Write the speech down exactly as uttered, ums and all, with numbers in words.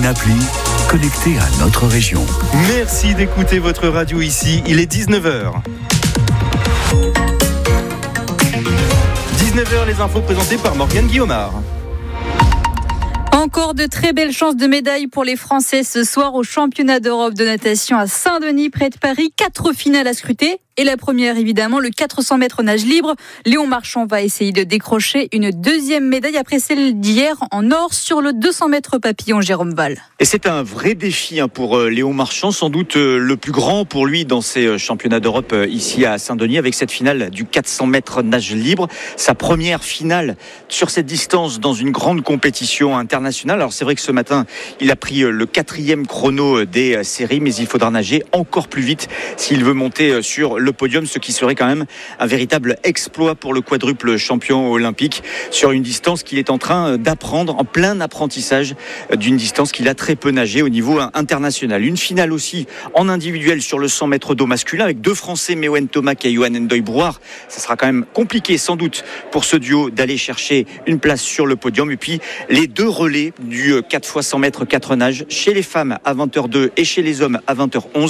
appli connectée à notre région. Merci d'écouter votre radio ici, il est dix-neuf heures. dix-neuf heures, les infos présentées par Morgane Guillaumard. Encore de très belles chances de médailles pour les Français ce soir au championnat d'Europe de natation à Saint-Denis, près de Paris. Quatre finales à scruter. Et la première, évidemment, le quatre cents mètres nage libre. Léon Marchand va essayer de décrocher une deuxième médaille après celle d'hier en or sur le deux cents mètres papillon Jérôme Val. Et c'est un vrai défi pour Léon Marchand, sans doute le plus grand pour lui dans ces championnats d'Europe ici à Saint-Denis, avec cette finale du quatre cents mètres nage libre. Sa première finale sur cette distance dans une grande compétition internationale. Alors c'est vrai que ce matin, il a pris le quatrième chrono des séries, mais il faudra nager encore plus vite s'il veut monter sur le le podium, ce qui serait quand même un véritable exploit pour le quadruple champion olympique sur une distance qu'il est en train d'apprendre, en plein apprentissage d'une distance qu'il a très peu nagé au niveau international. Une finale aussi en individuel sur le cent mètres d'eau masculin avec deux Français, Mewen Thomas et Johan Ndoye Brouard. Ça sera quand même compliqué sans doute pour ce duo d'aller chercher une place sur le podium. Et puis les deux relais du quatre fois cent mètres quatre nages chez les femmes à vingt heures deux et chez les hommes à vingt heures onze.